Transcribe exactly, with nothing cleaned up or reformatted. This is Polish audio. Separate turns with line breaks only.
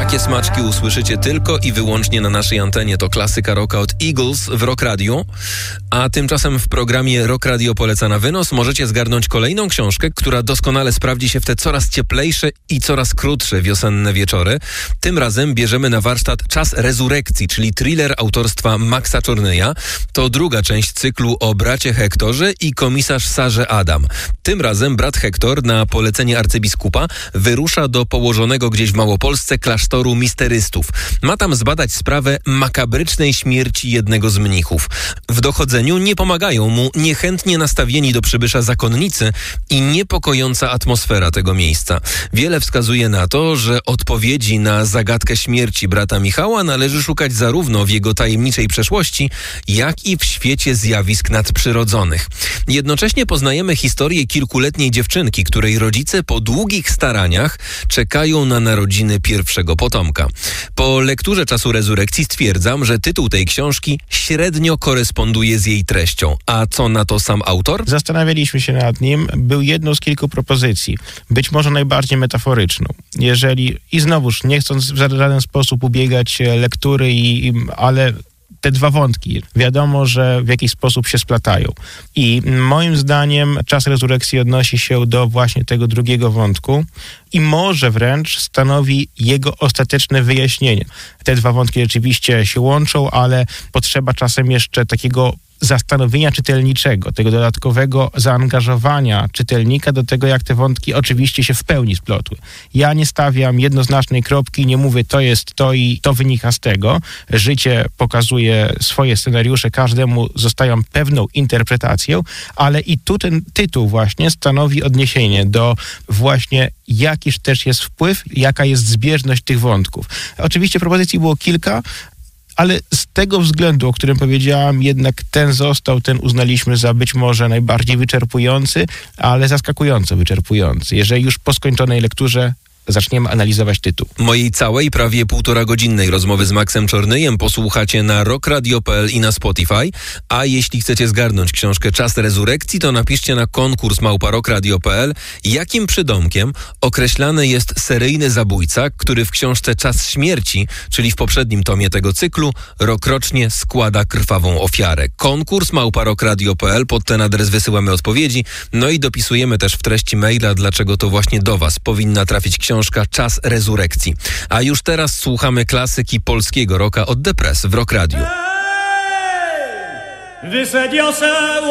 Takie smaczki usłyszycie tylko i wyłącznie na naszej antenie. To klasyka rocka od Eagles w Rock Radio. A tymczasem w programie Rock Radio poleca na wynos możecie zgarnąć kolejną książkę, która doskonale sprawdzi się w te coraz cieplejsze i coraz krótsze wiosenne wieczory. Tym razem bierzemy na warsztat Czas rezurekcji, czyli thriller autorstwa Maxa Czornyja. To druga część cyklu o bracie Hektorze i komisarz Sarze Adam. Tym razem brat Hektor na polecenie arcybiskupa wyrusza do położonego gdzieś w Małopolsce klasztoru misterystów. Ma tam zbadać sprawę makabrycznej śmierci jednego z mnichów. W dochodzeniu nie pomagają mu niechętnie nastawieni do przybysza zakonnicy i niepokojąca atmosfera tego miejsca. Wiele wskazuje na to, że odpowiedzi na zagadkę śmierci brata Michała należy szukać zarówno w jego tajemniczej przeszłości, jak i w świecie zjawisk nadprzyrodzonych. Jednocześnie poznajemy historię kilkuletniej dziewczynki, której rodzice po długich staraniach czekają na narodziny pierwszego potomka. Po lekturze Czasu rezurekcji stwierdzam, że tytuł tej książki średnio koresponduje z jej treścią. A co na to sam autor?
Zastanawialiśmy się nad nim. Był jedną z kilku propozycji, być może najbardziej metaforyczną. Jeżeli, i znowuż nie chcąc w żaden sposób ubiegać się lektury, i, ale te dwa wątki, wiadomo, że w jakiś sposób się splatają. I moim zdaniem Czas rezurekcji odnosi się do właśnie tego drugiego wątku i może wręcz stanowi jego ostateczne wyjaśnienie. Te dwa wątki rzeczywiście się łączą, ale potrzeba czasem jeszcze takiego zastanowienia czytelniczego, tego dodatkowego zaangażowania czytelnika do tego, jak te wątki oczywiście się w pełni splotły. Ja nie stawiam jednoznacznej kropki, nie mówię to jest to i to wynika z tego. Życie pokazuje swoje scenariusze, każdemu zostają pewną interpretacją, ale i tu ten tytuł właśnie stanowi odniesienie do właśnie jakiż też jest wpływ, jaka jest zbieżność tych wątków. Oczywiście propozycji było kilka, ale z tego względu, o którym powiedziałam, jednak ten został, ten uznaliśmy za być może najbardziej wyczerpujący, ale zaskakująco wyczerpujący. Jeżeli już po skończonej lekturze zaczniemy analizować tytuł.
Mojej całej, prawie półtora godzinnej rozmowy z Maxem Czornyjem posłuchacie na rockradio kropka p l i na Spotify, a jeśli chcecie zgarnąć książkę Czas rezurekcji, to napiszcie na konkurs małpa rockradio kropka p l, jakim przydomkiem określany jest seryjny zabójca, który w książce Czas śmierci, czyli w poprzednim tomie tego cyklu, rokrocznie składa krwawą ofiarę. Konkurs małpa rockradio kropka p l, pod ten adres wysyłamy odpowiedzi, no i dopisujemy też w treści maila, dlaczego to właśnie do Was powinna trafić książka Czas rezurekcji. A już teraz słuchamy klasyki polskiego rocka od The Press w Rock Radio.